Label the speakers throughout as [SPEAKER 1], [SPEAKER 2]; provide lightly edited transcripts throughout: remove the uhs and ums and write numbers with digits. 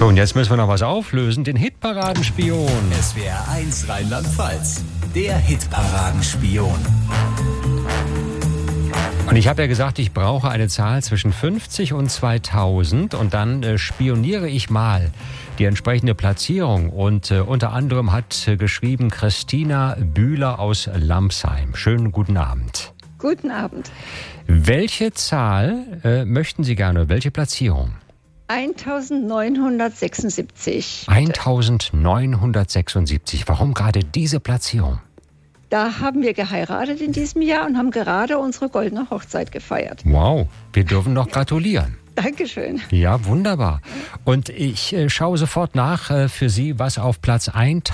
[SPEAKER 1] So, und jetzt müssen wir noch was auflösen. Den Hitparadenspion.
[SPEAKER 2] SWR 1 Rheinland-Pfalz. Der Hitparadenspion.
[SPEAKER 1] Und ich habe ja gesagt, ich brauche eine Zahl zwischen 50 und 2000 und dann spioniere ich mal die entsprechende Platzierung. Und unter anderem hat geschrieben Christina Bühler aus Lampsheim. Schönen guten Abend.
[SPEAKER 3] Guten Abend.
[SPEAKER 1] Welche Zahl möchten Sie gerne, welche Platzierung?
[SPEAKER 3] 1976.
[SPEAKER 1] 1976. Warum gerade diese Platzierung?
[SPEAKER 3] Da haben wir geheiratet in diesem Jahr und haben gerade unsere goldene Hochzeit gefeiert.
[SPEAKER 1] Wow, wir dürfen noch gratulieren.
[SPEAKER 3] Dankeschön.
[SPEAKER 1] Ja, wunderbar. Und ich schaue sofort nach für Sie, was auf Platz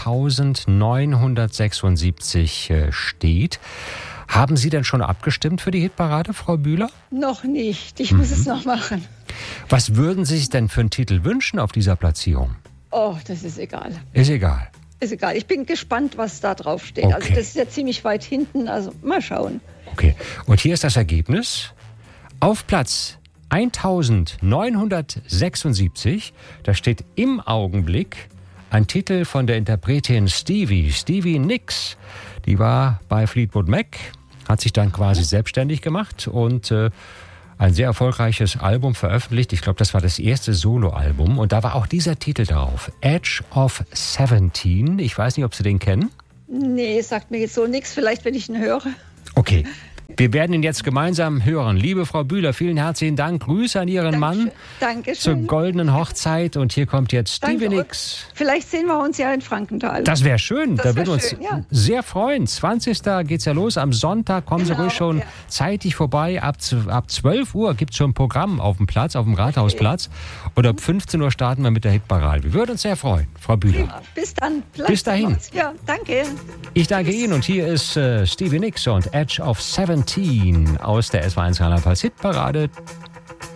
[SPEAKER 1] 1976 steht. Haben Sie denn schon abgestimmt für die Hitparade, Frau Bühler?
[SPEAKER 3] Noch nicht. Ich muss es noch machen.
[SPEAKER 1] Was würden Sie sich denn für einen Titel wünschen auf dieser Platzierung?
[SPEAKER 3] Oh, das ist egal.
[SPEAKER 1] Ist egal.
[SPEAKER 3] Ist egal. Ich bin gespannt, was da drauf steht.
[SPEAKER 1] Okay.
[SPEAKER 3] Also das ist ja ziemlich weit hinten. Also mal schauen.
[SPEAKER 1] Okay. Und hier ist das Ergebnis. Auf Platz 1976, da steht im Augenblick ein Titel von der Interpretin Stevie Nicks. Die war bei Fleetwood Mac, hat sich dann quasi selbstständig gemacht und ein sehr erfolgreiches Album veröffentlicht. Ich glaube, das war das erste Soloalbum. Und da war auch dieser Titel drauf. Edge of 17. Ich weiß nicht, ob Sie den kennen.
[SPEAKER 3] Nee, sagt mir jetzt so nichts. Vielleicht, wenn ich ihn höre.
[SPEAKER 1] Okay. Wir werden ihn jetzt gemeinsam hören. Liebe Frau Bühler, vielen herzlichen Dank. Grüße an Ihren Mann
[SPEAKER 3] Dankeschön.
[SPEAKER 1] zur goldenen Hochzeit. Und hier kommt jetzt Stevie Nicks.
[SPEAKER 3] Vielleicht sehen wir uns ja in Frankenthal.
[SPEAKER 1] Das wäre schön. Da würden wir uns
[SPEAKER 3] sehr
[SPEAKER 1] freuen. 20. geht's ja los. Am Sonntag kommen Sie ruhig schon zeitig vorbei. Ab 12 Uhr gibt es schon ein Programm auf dem Platz, auf dem Rathausplatz. Und ab 15 Uhr starten wir mit der Hitparade. Wir würden uns sehr freuen, Frau Bühler.
[SPEAKER 3] Prima. Bis dann.
[SPEAKER 1] Bis dahin.
[SPEAKER 3] Ja, danke.
[SPEAKER 1] Ich danke Ihnen. Und hier ist Stevie Nicks und Edge of 17 aus der SWR 1 Rheinland-Pfalz Hitparade.